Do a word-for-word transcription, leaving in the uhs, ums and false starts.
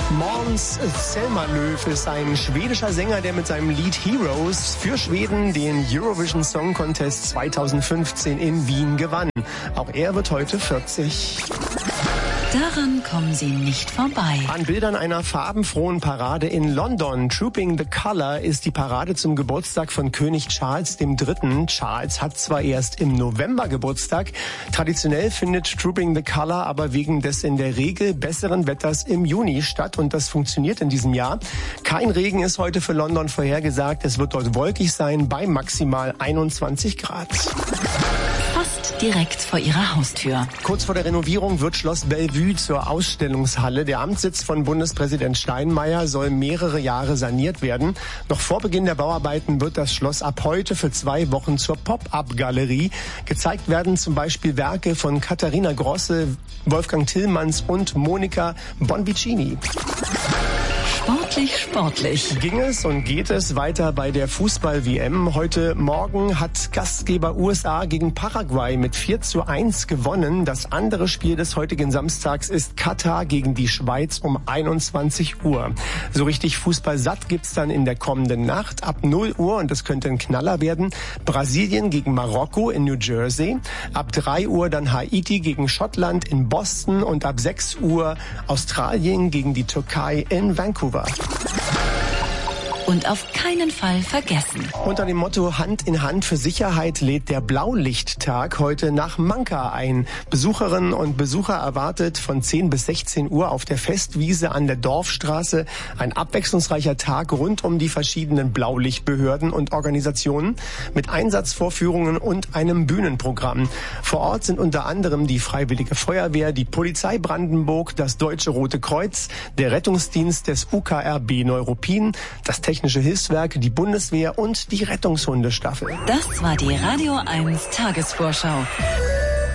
Måns Zelmerlöw ist ein schwedischer Sänger, der mit seinem Lied Heroes für Schweden den Eurovision Song Contest zweitausendfünfzehn in Wien gewann. Auch er wird heute vierzig. Daran kommen Sie nicht vorbei. An Bildern einer farbenfrohen Parade in London. Trooping the Colour ist die Parade zum Geburtstag von König Charles der Dritte. Charles hat zwar erst im November Geburtstag. Traditionell findet Trooping the Colour aber wegen des in der Regel besseren Wetters im Juni statt. Und das funktioniert in diesem Jahr. Kein Regen ist heute für London vorhergesagt. Es wird dort wolkig sein bei maximal einundzwanzig Grad. Fast direkt vor Ihrer Haustür. Kurz vor der Renovierung wird Schloss Bellevue zur Ausstellungshalle. Der Amtssitz von Bundespräsident Steinmeier soll mehrere Jahre saniert werden. Noch vor Beginn der Bauarbeiten wird das Schloss ab heute für zwei Wochen zur Pop-up-Galerie. Gezeigt werden zum Beispiel Werke von Katharina Grosse, Wolfgang Tillmanns und Monica Bonvicini. Sportlich, sportlich. Ging es und geht es weiter bei der Fußball-W M. Heute Morgen hat Gastgeber U S A gegen Paraguay mit vier zu eins gewonnen. Das andere Spiel des heutigen Samstags ist Katar gegen die Schweiz um einundzwanzig Uhr. So richtig Fußball satt gibt's dann in der kommenden Nacht ab null Uhr und das könnte ein Knaller werden. Brasilien gegen Marokko in New Jersey. Ab drei Uhr dann Haiti gegen Schottland in Boston und ab sechs Uhr Australien gegen die Türkei in Vancouver. Und auf keinen Fall vergessen. Unter dem Motto Hand in Hand für Sicherheit lädt der Blaulichttag heute nach Manka ein. Besucherinnen und Besucher erwartet von zehn bis sechzehn Uhr auf der Festwiese an der Dorfstraße ein abwechslungsreicher Tag rund um die verschiedenen Blaulichtbehörden und Organisationen mit Einsatzvorführungen und einem Bühnenprogramm. Vor Ort sind unter anderem die Freiwillige Feuerwehr, die Polizei Brandenburg, das Deutsche Rote Kreuz, der Rettungsdienst des U K R B Neuruppin, das Technische Hilfswerk, die Bundeswehr und die Rettungshundestaffel. Das war die Radio eins Tagesvorschau.